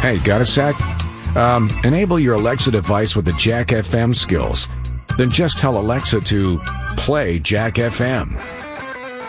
Hey, got a sec? Enable your Alexa device with the Jack FM skills. Then just tell Alexa to play Jack FM.